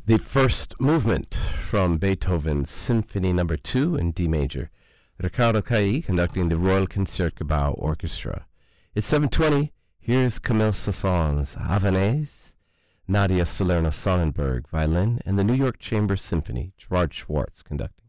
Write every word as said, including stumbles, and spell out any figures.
The first movement from Beethoven's Symphony Number Two in D major. Riccardo Cailli conducting the Royal Concertgebouw Orchestra. It's seven twenty. Here's Camille Saint-Saëns' Havanaise, Nadia Salerno Sonnenberg violin, and the New York Chamber Symphony. Gerard Schwartz conducting.